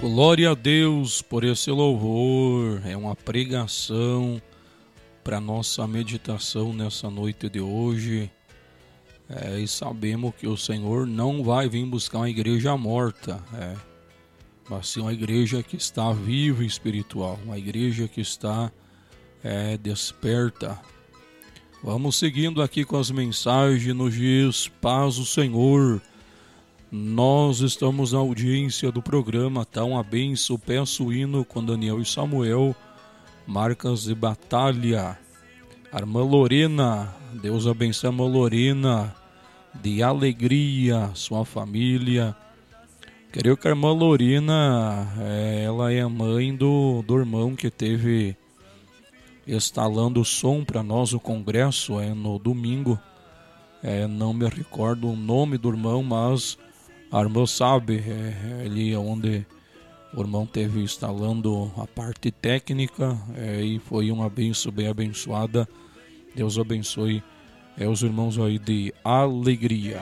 Glória a Deus por esse louvor, é uma pregação para nossa meditação nessa noite de hoje. E sabemos que o Senhor não vai vir buscar uma igreja morta, mas sim uma igreja que está viva e espiritual, uma igreja que está desperta. Vamos seguindo aqui com as mensagens, nos diz paz do Senhor. Nós estamos na audiência do programa, tá? Uma benção, peço hino com Daniel e Samuel, marcas de batalha. A irmã Lorena, Deus abençoe a irmã Lorena, de alegria, sua família. Creio que a irmã Lorena, ela é a mãe do irmão que teve instalando o som para nós no congresso, no domingo. Não me recordo o nome do irmão, mas a irmã sabe, ali onde o irmão teve instalando a parte técnica, e foi uma bênção bem abençoada. Deus abençoe os irmãos aí de alegria.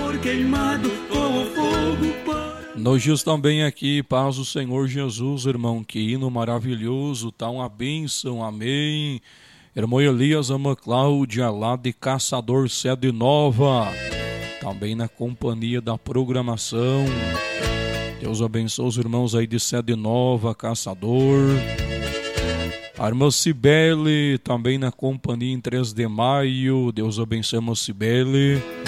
Nos dias também aqui, paz do Senhor Jesus, irmão, que hino maravilhoso, tá uma bênção, amém. Irmão Elias, ama Cláudia, lá de Caçador, Sede Nova, também na companhia da programação. Deus abençoe os irmãos aí de Sede Nova, Caçador. A irmã Cibele, também na companhia em 3 de maio. Deus abençoe a irmã Cibele.